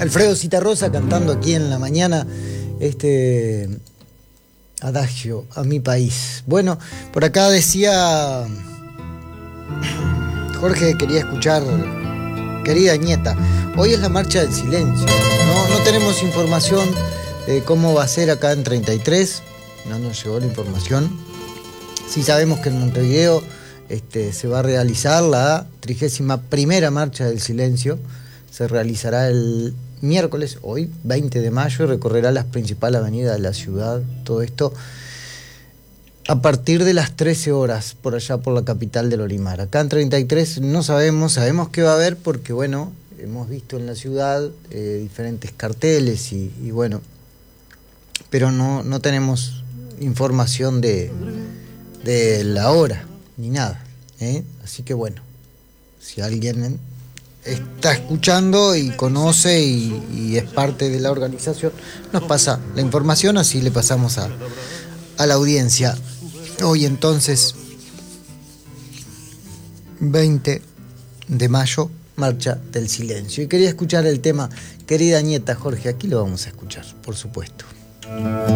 Alfredo Citarrosa cantando aquí en la mañana este adagio a mi país. Bueno, por acá decía Jorge que quería escuchar Querida Nieta. Hoy es la marcha del silencio. No tenemos información de cómo va a ser acá en 33. No nos llegó la información. Sí sabemos que en Montevideo se va a realizar la 31ª marcha del silencio. Se realizará el miércoles, hoy, 20 de mayo, y recorrerá las principales avenidas de la ciudad. Todo esto a partir de las 13 horas, por allá por la capital del Olimar. Acá en 33 no sabemos qué va a haber porque, bueno, hemos visto en la ciudad diferentes carteles y bueno, pero no tenemos información de la hora ni nada, así que bueno, si alguien está escuchando y conoce y es parte de la organización, nos pasa la información, así le pasamos a la audiencia. Hoy entonces 20 de mayo, marcha del silencio, y quería escuchar el tema Querida Nieta. Jorge, aquí lo vamos a escuchar, por supuesto.